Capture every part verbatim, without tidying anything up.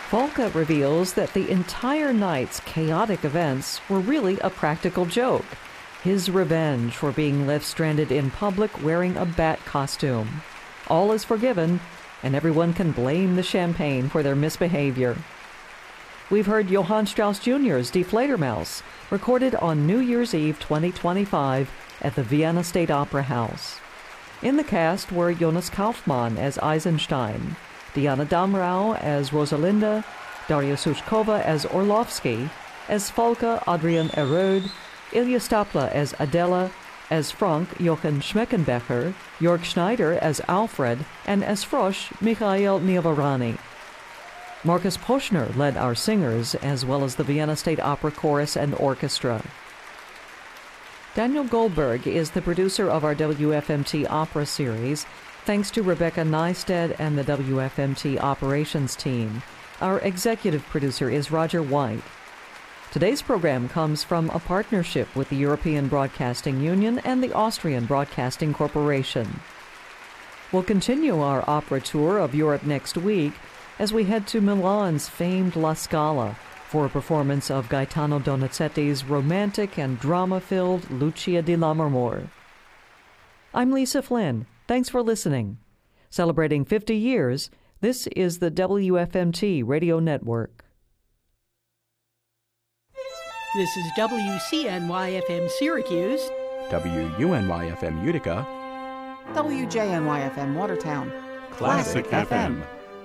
Volka reveals that the entire night's chaotic events were really a practical joke. His revenge for being left stranded in public wearing a bat costume. All is forgiven, and everyone can blame the champagne for their misbehavior. We've heard Johann Strauss Junior's Die Fledermaus, recorded on New Year's Eve twenty twenty-five at the Vienna State Opera House. In the cast were Jonas Kaufmann as Eisenstein, Diana Damrau as Rosalinda, Daria Suchkova as Orlovsky, as Volker Adrian Erode, Ilya Stapla as Adela, as Frank Jochen Schmeckenbecher, Jörg Schneider as Alfred, and as Frosch Michael Niavarani. Marcus Poschner led our singers, as well as the Vienna State Opera Chorus and Orchestra. Daniel Goldberg is the producer of our W F M T Opera series, thanks to Rebecca Neisted and the W F M T operations team. Our executive producer is Roger White. Today's program comes from a partnership with the European Broadcasting Union and the Austrian Broadcasting Corporation. We'll continue our opera tour of Europe next week as we head to Milan's famed La Scala for a performance of Gaetano Donizetti's romantic and drama-filled Lucia di Lammermoor. I'm Lisa Flynn. Thanks for listening. Celebrating fifty years, this is the W F M T Radio Network. This is W C N Y F M Syracuse, W U N Y F M Utica, W J N Y F M Watertown, Classic, Classic F M.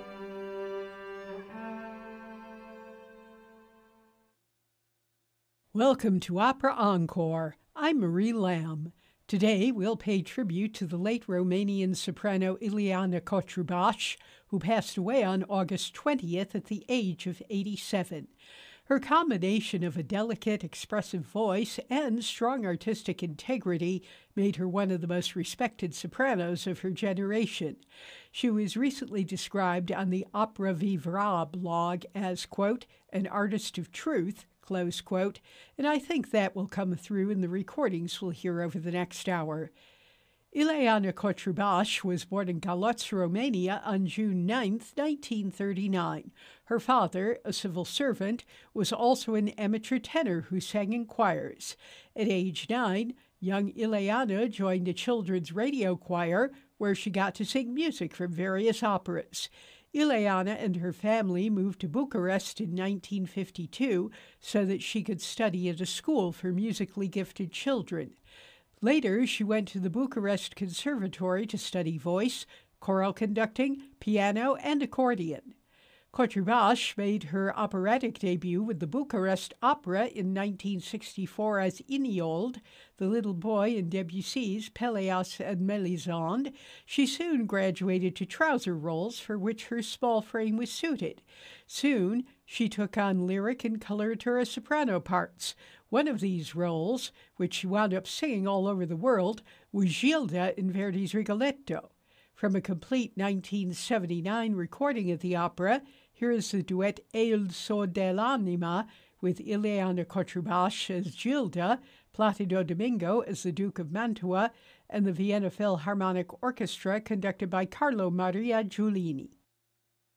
Welcome to Opera Encore. I'm Marie Lamb. Today, we'll pay tribute to the late Romanian soprano Ileana Cotrubas, who passed away on August twentieth at the age of eighty-seven. Her combination of a delicate, expressive voice and strong artistic integrity made her one of the most respected sopranos of her generation. She was recently described on the Opera Vivra blog as, quote, an artist of truth, close quote, and I think that will come through in the recordings we'll hear over the next hour. Ileana Cotrubas was born in Galați, Romania on June ninth, nineteen thirty-nine. Her father, a civil servant, was also an amateur tenor who sang in choirs. At age nine, young Ileana joined a children's radio choir where she got to sing music from various operas. Ileana and her family moved to Bucharest in nineteen fifty-two so that she could study at a school for musically gifted children. Later, she went to the Bucharest Conservatory to study voice, choral conducting, piano, and accordion. Cotrubas made her operatic debut with the Bucharest Opera in nineteen sixty-four as Iniold, the little boy in Debussy's Pelléas and Mélisande. She soon graduated to trouser roles for which her small frame was suited. Soon, she took on lyric and coloratura soprano parts. One of these roles, which she wound up singing all over the world, was Gilda in Verdi's Rigoletto. From a complete nineteen seventy-nine recording of the opera, here is the duet E il so dell'anima with Ileana Cotrubas as Gilda, Placido Domingo as the Duke of Mantua, and the Vienna Philharmonic Orchestra conducted by Carlo Maria Giulini.